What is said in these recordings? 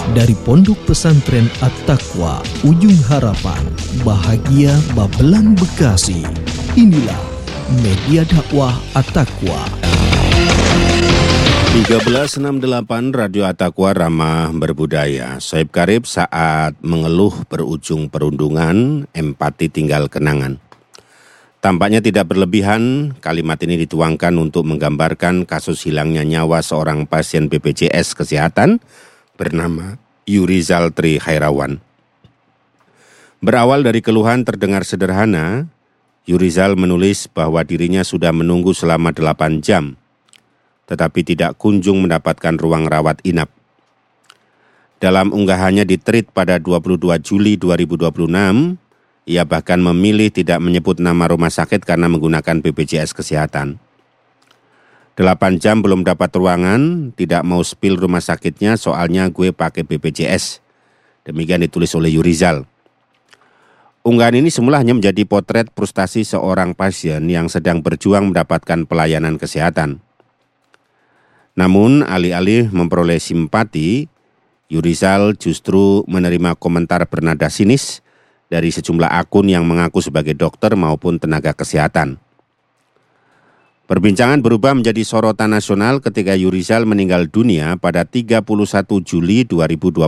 Dari Pondok Pesantren At-Taqwa, Ujung Harapan, Bahagia Babelan, Bekasi. Inilah Media Dakwah At-Taqwa. 1368 Radio At-Taqwa Ramah Berbudaya. Soeb Karib saat mengeluh berujung perundungan, empati tinggal kenangan. Tampaknya tidak berlebihan, kalimat ini dituangkan untuk menggambarkan kasus hilangnya nyawa seorang pasien BPJS Kesehatan bernama Yurizal Tri Khairawan. Berawal dari keluhan terdengar sederhana, Yurizal menulis bahwa dirinya sudah menunggu selama 8 jam, tetapi tidak kunjung mendapatkan ruang rawat inap. Dalam unggahannya di Tweet pada 22 Juli 2026, ia bahkan memilih tidak menyebut nama rumah sakit karena menggunakan BPJS Kesehatan. 8 jam belum dapat ruangan, tidak mau spill rumah sakitnya soalnya gue pakai BPJS. Demikian ditulis oleh Yurizal. Unggahan ini semula hanya menjadi potret frustasi seorang pasien yang sedang berjuang mendapatkan pelayanan kesehatan. Namun, alih-alih memperoleh simpati, Yurizal justru menerima komentar bernada sinis dari sejumlah akun yang mengaku sebagai dokter maupun tenaga kesehatan. Perbincangan berubah menjadi sorotan nasional ketika Yurizal meninggal dunia pada 31 Juli 2026.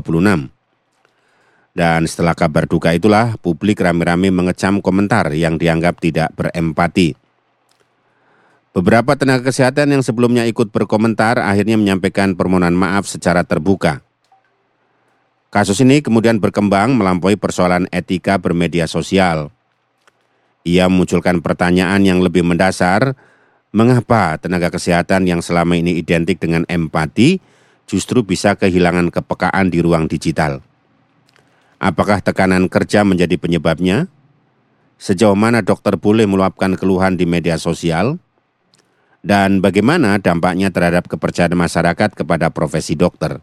Dan setelah kabar duka itulah, publik rame-rame mengecam komentar yang dianggap tidak berempati. Beberapa tenaga kesehatan yang sebelumnya ikut berkomentar akhirnya menyampaikan permohonan maaf secara terbuka. Kasus ini kemudian berkembang melampaui persoalan etika bermedia sosial. Ia memunculkan pertanyaan yang lebih mendasar, mengapa tenaga kesehatan yang selama ini identik dengan empati justru bisa kehilangan kepekaan di ruang digital? Apakah tekanan kerja menjadi penyebabnya? Sejauh mana dokter boleh meluapkan keluhan di media sosial? Dan bagaimana dampaknya terhadap kepercayaan masyarakat kepada profesi dokter?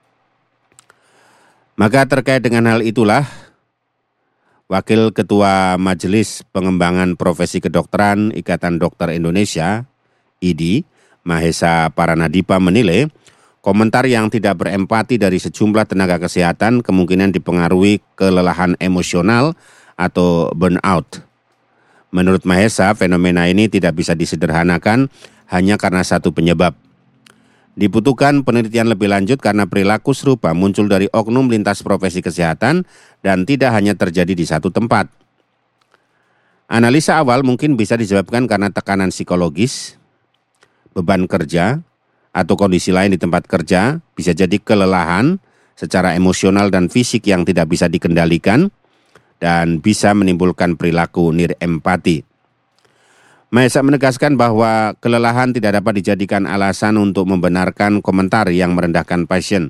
Maka terkait dengan hal itulah, Wakil Ketua Majelis Pengembangan Profesi Kedokteran Ikatan Dokter Indonesia, IDI, Mahesa Paranadipa menilai, komentar yang tidak berempati dari sejumlah tenaga kesehatan kemungkinan dipengaruhi kelelahan emosional atau burnout. Menurut Mahesa, fenomena ini tidak bisa disederhanakan hanya karena satu penyebab. Dibutuhkan penelitian lebih lanjut karena perilaku serupa muncul dari oknum lintas profesi kesehatan dan tidak hanya terjadi di satu tempat. Analisa awal mungkin bisa disebabkan karena tekanan psikologis, beban kerja, atau kondisi lain di tempat kerja, bisa jadi kelelahan secara emosional dan fisik yang tidak bisa dikendalikan dan bisa menimbulkan perilaku nirempati. Mahesa menegaskan bahwa kelelahan tidak dapat dijadikan alasan untuk membenarkan komentar yang merendahkan pasien.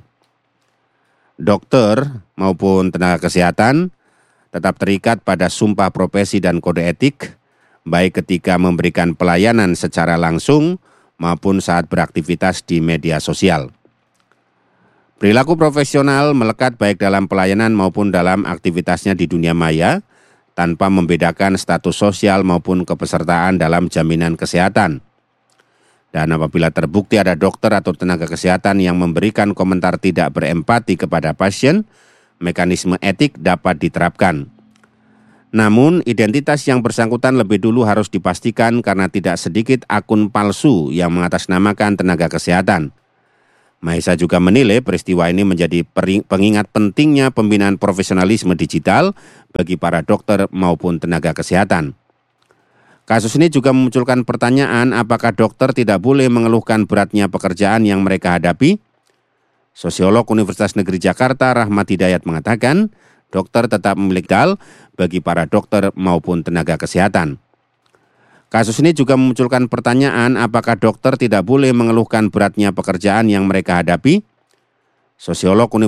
Dokter maupun tenaga kesehatan tetap terikat pada sumpah profesi dan kode etik, baik ketika memberikan pelayanan secara langsung maupun saat beraktivitas di media sosial. Perilaku profesional melekat baik dalam pelayanan maupun dalam aktivitasnya di dunia maya, tanpa membedakan status sosial maupun kepesertaan dalam jaminan kesehatan. Dan apabila terbukti ada dokter atau tenaga kesehatan yang memberikan komentar tidak berempati kepada pasien, mekanisme etik dapat diterapkan. Namun, identitas yang bersangkutan lebih dulu harus dipastikan karena tidak sedikit akun palsu yang mengatasnamakan tenaga kesehatan. Mahesa juga menilai peristiwa ini menjadi pengingat pentingnya pembinaan profesionalisme digital bagi para dokter maupun tenaga kesehatan. Kasus ini juga memunculkan pertanyaan apakah dokter tidak boleh mengeluhkan beratnya pekerjaan yang mereka hadapi? Sosiolog Universitas Negeri Jakarta Rahmat Hidayat mengatakan, dokter tetap memiliki hal bagi para dokter maupun tenaga kesehatan. Kasus ini juga memunculkan pertanyaan apakah dokter tidak boleh mengeluhkan beratnya pekerjaan yang mereka hadapi? Sosiolog Universitas